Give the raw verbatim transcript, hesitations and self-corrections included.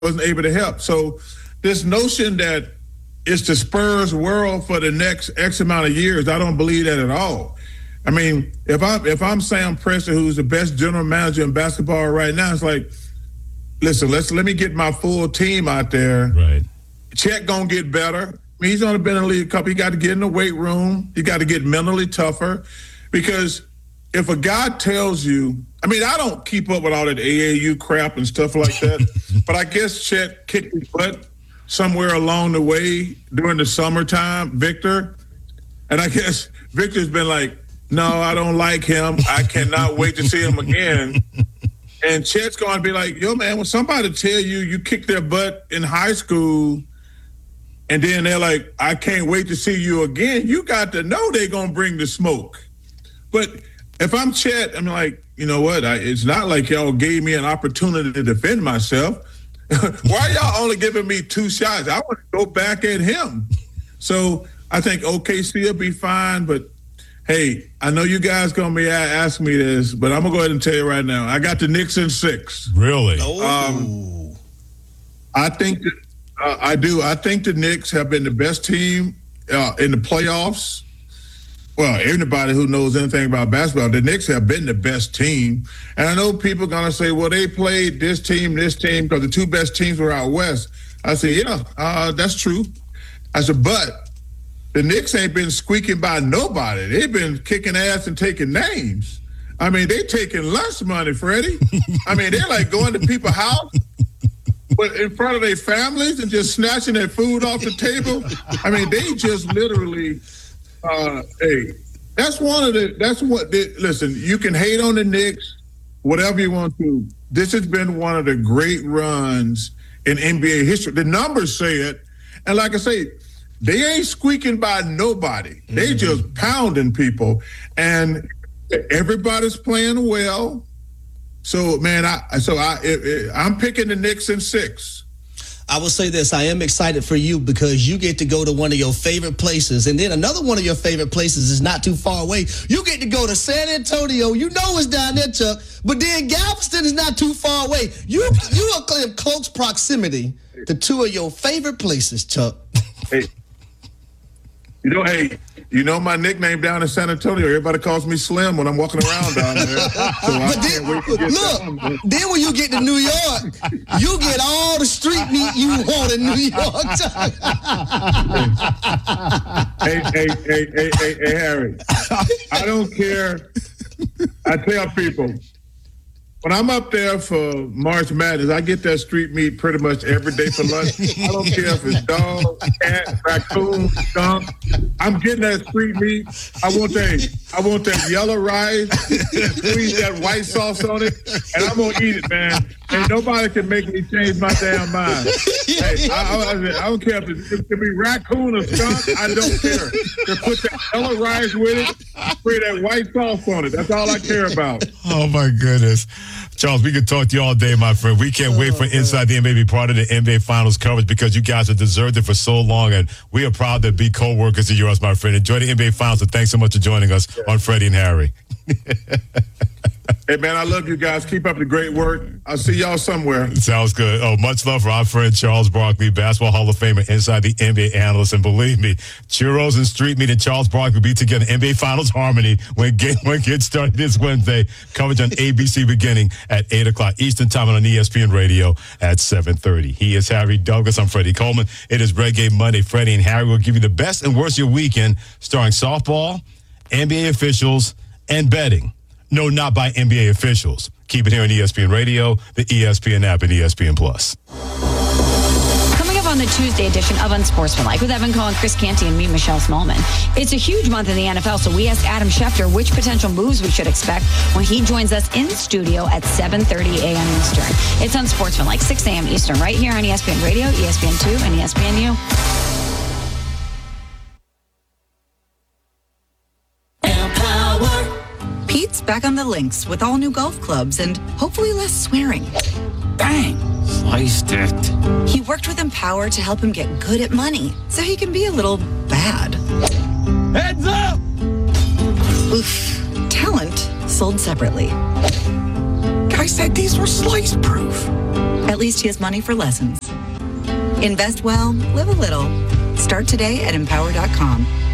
wasn't able to help. So this notion that it's the Spurs world for the next X amount of years, I don't believe that at all. I mean, if I'm if I'm Sam Presti, who's the best general manager in basketball right now, it's like, listen, let's let me get my full team out there. Right. Chet gonna get better. I mean, he's only been in the league a couple. He got to get in the weight room. He got to get mentally tougher, because if a guy tells you, I mean, I don't keep up with all that A A U crap and stuff like that, but I guess Chet kicked his butt somewhere along the way during the summertime, Victor. And I guess Victor's been like, no, I don't like him. I cannot wait to see him again. And Chet's going to be like, yo, man, when somebody tell you you kicked their butt in high school and then they're like, I can't wait to see you again, you got to know they're going to bring the smoke. But if I'm Chet, I'm like, you know what? I, it's not like y'all gave me an opportunity to defend myself. Why are y'all only giving me two shots? I want to go back at him. So I think O K C will be fine, but hey, I know you guys going to be asking me this, but I'm going to go ahead and tell you right now. I got the Knicks in six. Really? Um, I think that, uh, I do. I think the Knicks have been the best team uh, in the playoffs. Well, anybody who knows anything about basketball, the Knicks have been the best team. And I know people are going to say, well, they played this team, this team, because the two best teams were out west. I say, yeah, uh, that's true. I said, but the Knicks ain't been squeaking by nobody. They've been kicking ass and taking names. I mean, they taking lunch money, Freddie. I mean, they're like going to people's house, but in front of their families and just snatching their food off the table. I mean, they just literally... Uh, hey, that's one of the, that's what, the, listen, you can hate on the Knicks, whatever you want to. This has been one of the great runs in N B A history. The numbers say it. And like I say, they ain't squeaking by nobody. Mm-hmm. They just pounding people. And everybody's playing well. So, man, I, so I, it, it, I'm picking the Knicks in six. I will say this, I am excited for you because you get to go to one of your favorite places. And then another one of your favorite places is not too far away. You get to go to San Antonio. You know it's down there, Chuck. But then Galveston is not too far away. You you are in close proximity to two of your favorite places, Chuck. Hey, you know, hey, you know my nickname down in San Antonio. Everybody calls me Slim when I'm walking around down there. So I but can't then, wait to get look, down. then when you get to New York, you get all the street meat you want in New York. hey, hey, hey, hey, hey, hey, Harry. I don't care. I tell people, when I'm up there for March Madness, I get that street meat pretty much every day for lunch. I don't care if it's dog, cat, raccoon, skunk. I'm getting that street meat. I want that. I want that yellow rice. Squeeze that white sauce on it, and I'm gonna eat it, man. And nobody can make me change my damn mind. Hey, I, I, I don't care if it, it can be raccoon or skunk. I don't care. Just put that yellow rice with it. Spray that white sauce on it. That's all I care about. Oh my goodness. Charles, we could talk to you all day, my friend. We can't oh, wait for Inside the N B A to be part of the N B A Finals coverage because you guys have deserved it for so long, and we are proud to be co-workers of yours, my friend. Enjoy the N B A Finals, and thanks so much for joining us yeah. on Freddie and Harry. Hey, man, I love you guys. Keep up the great work. I'll see y'all somewhere. Sounds good. Oh, much love for our friend Charles Barkley, Basketball Hall of Famer, Inside the N B A analyst. And believe me, churros and street meat and Charles Barkley will be together. N B A Finals harmony when game when gets started this Wednesday. Coverage on A B C beginning at eight o'clock Eastern Time and on E S P N Radio at seven thirty. He is Harry Douglas. I'm Freddie Coleman. It is Reggae Monday. Freddie and Harry will give you the best and worst of your weekend, starring softball, N B A officials, and betting. No, not by N B A officials. Keep it here on E S P N Radio, the E S P N app, and E S P N Plus. Coming up on the Tuesday edition of Unsportsmanlike with Evan Cohen, Chris Canty, and me, Michelle Smallman. It's a huge month in the N F L, so we asked Adam Schefter which potential moves we should expect when he joins us in studio at seven thirty a.m. Eastern. It's Unsportsmanlike, six a.m. Eastern, right here on E S P N Radio, E S P N two, and E S P N U. Pete's back on the links with all new golf clubs and hopefully less swearing. Bang! Sliced it. He worked with Empower to help him get good at money so he can be a little bad. Heads up! Oof. Talent sold separately. Guy said these were slice proof. At least he has money for lessons. Invest well, live a little. Start today at empower dot com.